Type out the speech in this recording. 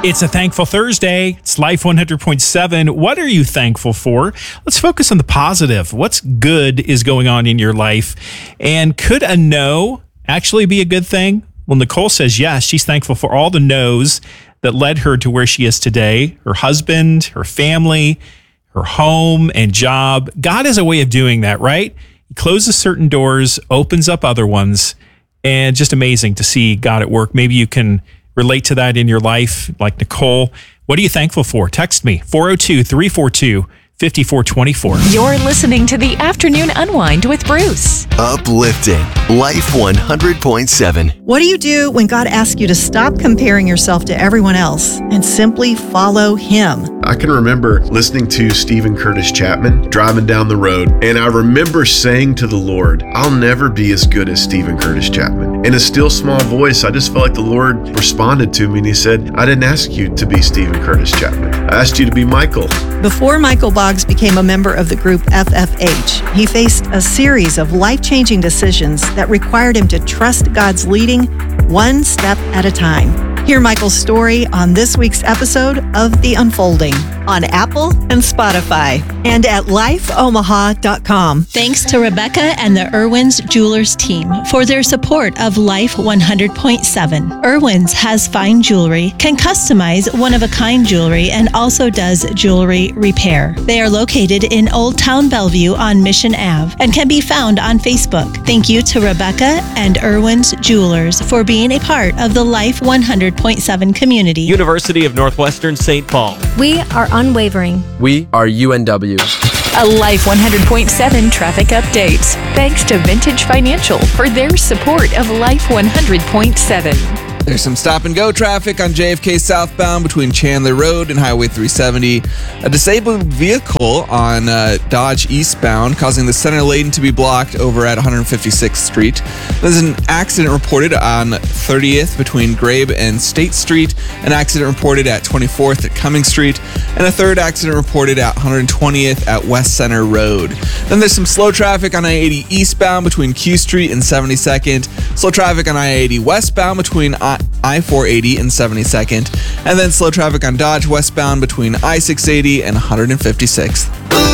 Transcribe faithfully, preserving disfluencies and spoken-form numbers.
It's a Thankful Thursday. It's Life one hundred point seven. What are you thankful for? Let's focus on the positive. What's good is going on in your life? And could a no actually be a good thing? Well, Nicole says yes. She's thankful for all the no's that led her to where she is today. Her husband, her family, her home and job. God has a way of doing that, right? He closes certain doors, opens up other ones, and just amazing to see God at work. Maybe you can relate to that in your life, like Nicole. What are you thankful for? Text me, four oh two, three four two, five four two four. You're listening to the Afternoon Unwind with Bruce. Uplifting Life one hundred point seven. What do you do when God asks you to stop comparing yourself to everyone else and simply follow Him? I can remember listening to Stephen Curtis Chapman driving down the road, and I remember saying to the Lord, I'll never be as good as Stephen Curtis Chapman. In a still small voice, I just felt like the Lord responded to me, and He said, I didn't ask you to be Stephen Curtis Chapman. I asked you to be Michael. Before Michael Boggs became a member of the group F F H, he faced a series of life-changing decisions that required him to trust God's leading one step at a time. Hear Michael's story on this week's episode of The Unfolding on Apple and Spotify and at life omaha dot com. Thanks to Rebecca and the Irwin's Jewelers team for their support of Life one hundred point seven. Irwin's has fine jewelry, can customize one-of-a-kind jewelry, and also does jewelry repair. They are located in Old Town Bellevue on Mission Avenue and can be found on Facebook. Thank you to Rebecca and Irwin's Jewelers for being a part of the Life one hundred point seven community. University of Northwestern Saint Paul. We are unwavering. We are U N W. A Life one hundred point seven traffic update. Thanks to Vintage Financial for their support of Life one hundred point seven. There's some stop-and-go traffic on J F K southbound between Chandler Road and Highway three seventy. A disabled vehicle on uh, Dodge eastbound causing the center lane to be blocked over at one hundred fifty-sixth Street. There's an accident reported on thirtieth between Grabe and State Street, an accident reported at twenty-fourth at Cumming Street, and a third accident reported at one hundred twentieth at West Center Road. Then there's some slow traffic on I eighty eastbound between Q Street and seventy-second, slow traffic on I eighty westbound between I four eighty and seventy-second, and then slow traffic on Dodge westbound between I six eighty and one hundred fifty-sixth.